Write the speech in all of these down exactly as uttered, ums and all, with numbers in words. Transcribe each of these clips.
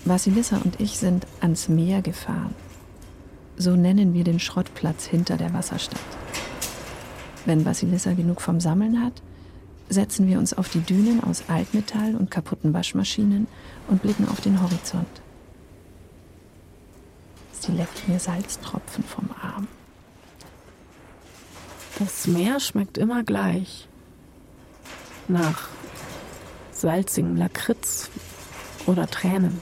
Vasilissa und ich sind ans Meer gefahren. So nennen wir den Schrottplatz hinter der Wasserstadt. Wenn Vasilissa genug vom Sammeln hat, setzen wir uns auf die Dünen aus Altmetall und kaputten Waschmaschinen und blicken auf den Horizont. Sie leckt mir Salztropfen vom Arm. Das Meer schmeckt immer gleich. Nach salzigem Lakritz oder Tränen.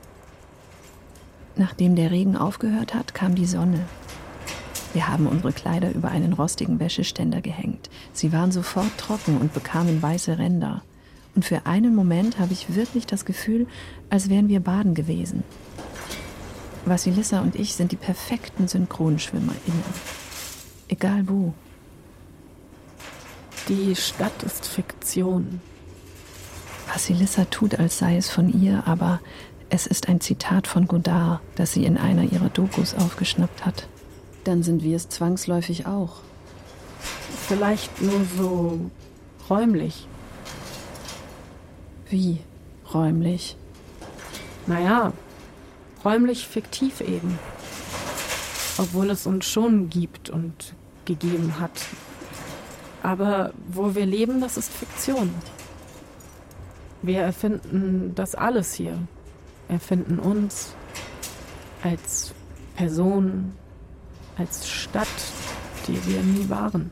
Nachdem der Regen aufgehört hat, kam die Sonne. Wir haben unsere Kleider über einen rostigen Wäscheständer gehängt. Sie waren sofort trocken und bekamen weiße Ränder. Und für einen Moment habe ich wirklich das Gefühl, als wären wir baden gewesen. Vasilissa und ich sind die perfekten SynchronschwimmerInnen. Egal wo. Die Stadt ist Fiktion. Vasilissa tut, als sei es von ihr, aber es ist ein Zitat von Godard, das sie in einer ihrer Dokus aufgeschnappt hat. Dann sind wir es zwangsläufig auch. Vielleicht nur so räumlich. Wie räumlich? Naja, räumlich fiktiv eben. Obwohl es uns schon gibt und gegeben hat. Aber wo wir leben, das ist Fiktion. Wir erfinden das alles hier. Erfinden uns als Person, als Stadt, die wir nie waren.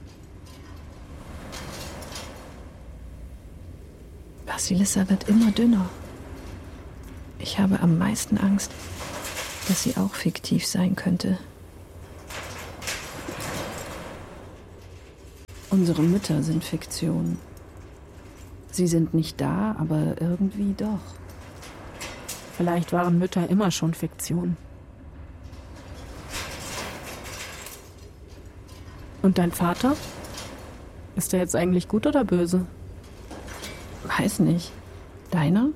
Vasilissa wird immer dünner. Ich habe am meisten Angst, dass sie auch fiktiv sein könnte. Unsere Mütter sind Fiktion. Sie sind nicht da, aber irgendwie doch. Vielleicht waren Mütter immer schon Fiktion. Und dein Vater? Ist der jetzt eigentlich gut oder böse? Weiß nicht. Deiner?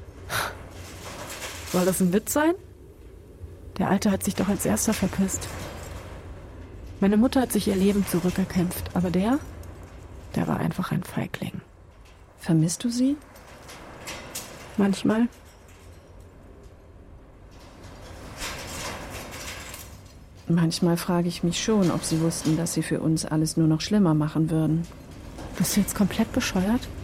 Soll das ein Witz sein? Der Alte hat sich doch als erster verpisst. Meine Mutter hat sich ihr Leben zurückerkämpft, aber der, der war einfach ein Feigling. Vermisst du sie? Manchmal. Manchmal frage ich mich schon, ob sie wussten, dass sie für uns alles nur noch schlimmer machen würden. Bist du jetzt komplett bescheuert?